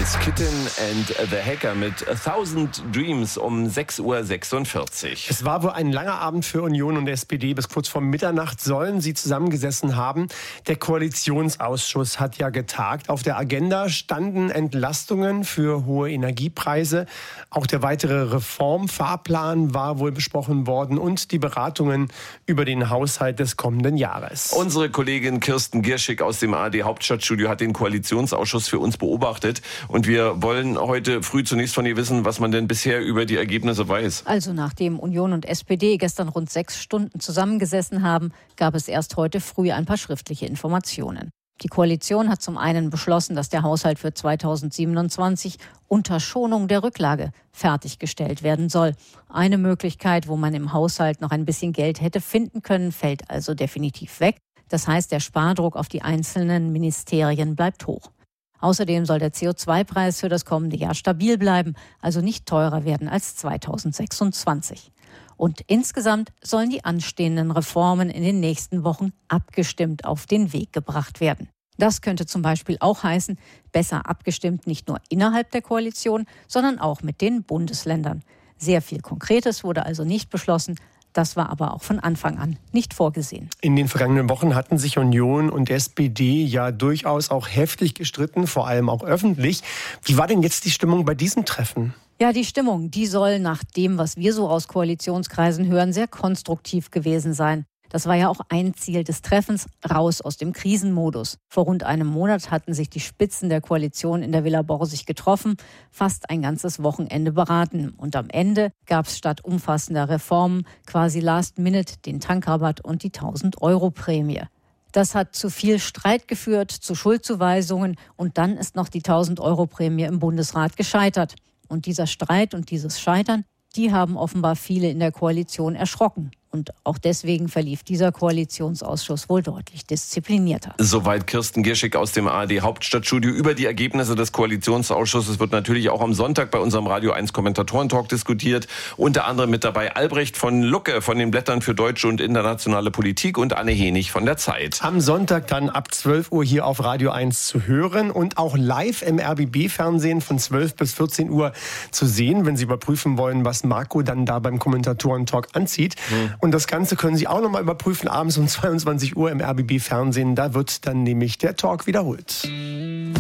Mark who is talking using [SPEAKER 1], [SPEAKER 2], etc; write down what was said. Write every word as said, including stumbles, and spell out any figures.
[SPEAKER 1] eins. Kitten and the Hacker mit A Thousand Dreams um sechs Uhr sechsundvierzig.
[SPEAKER 2] Es war wohl ein langer Abend für Union und S P D. Bis kurz vor Mitternacht sollen sie zusammengesessen haben. Der Koalitionsausschuss hat ja getagt. Auf der Agenda standen Entlastungen für hohe Energiepreise. Auch der weitere Reformfahrplan war wohl besprochen worden und die Beratungen über den Haushalt des kommenden Jahres.
[SPEAKER 1] Unsere Kollegin Kirsten Gierschik aus dem A R D Hauptstadtstudio hat den Koalitionsausschuss für uns beobachtet. Und wir wollen heute früh zunächst von ihr wissen, was man denn bisher über die Ergebnisse weiß.
[SPEAKER 3] Also nachdem Union und S P D gestern rund sechs Stunden zusammengesessen haben, gab es erst heute früh ein paar schriftliche Informationen. Die Koalition hat zum einen beschlossen, dass der Haushalt für zweitausendsiebenundzwanzig unter Schonung der Rücklage fertiggestellt werden soll. Eine Möglichkeit, wo man im Haushalt noch ein bisschen Geld hätte finden können, fällt also definitiv weg. Das heißt, der Spardruck auf die einzelnen Ministerien bleibt hoch. Außerdem soll der C O zwei Preis für das kommende Jahr stabil bleiben, also nicht teurer werden als zweitausendsechsundzwanzig. Und insgesamt sollen die anstehenden Reformen in den nächsten Wochen abgestimmt auf den Weg gebracht werden. Das könnte zum Beispiel auch heißen, besser abgestimmt nicht nur innerhalb der Koalition, sondern auch mit den Bundesländern. Sehr viel Konkretes wurde also nicht beschlossen. Das war aber auch von Anfang an nicht vorgesehen.
[SPEAKER 2] In den vergangenen Wochen hatten sich Union und S P D ja durchaus auch heftig gestritten, vor allem auch öffentlich. Wie war denn jetzt die Stimmung bei diesem Treffen?
[SPEAKER 3] Ja, die Stimmung, die soll nach dem, was wir so aus Koalitionskreisen hören, sehr konstruktiv gewesen sein. Das war ja auch ein Ziel des Treffens, raus aus dem Krisenmodus. Vor rund einem Monat hatten sich die Spitzen der Koalition in der Villa Borsig getroffen, fast ein ganzes Wochenende beraten. Und am Ende gab es statt umfassender Reformen quasi last minute den Tankrabatt und die tausend-Euro-Prämie. Das hat zu viel Streit geführt, zu Schuldzuweisungen und dann ist noch die tausend-Euro-Prämie im Bundesrat gescheitert. Und dieser Streit und dieses Scheitern, die haben offenbar viele in der Koalition erschrocken. Und auch deswegen verlief dieser Koalitionsausschuss wohl deutlich disziplinierter.
[SPEAKER 1] Soweit Kirsten Gierschik aus dem A R D Hauptstadtstudio. Über die Ergebnisse des Koalitionsausschusses wird natürlich auch am Sonntag bei unserem Radio eins Kommentatoren-Talk diskutiert. Unter anderem mit dabei Albrecht von Lucke von den Blättern für deutsche und internationale Politik und Anne Henig von der Zeit.
[SPEAKER 2] Am Sonntag dann ab zwölf Uhr hier auf Radio eins zu hören und auch live im R B B-Fernsehen von zwölf bis vierzehn Uhr zu sehen, wenn Sie überprüfen wollen, was Marco dann da beim Kommentatoren-Talk anzieht. Hm. Und das Ganze können Sie auch noch mal überprüfen, abends um zweiundzwanzig Uhr im R B B-Fernsehen. Da wird dann nämlich der Talk wiederholt.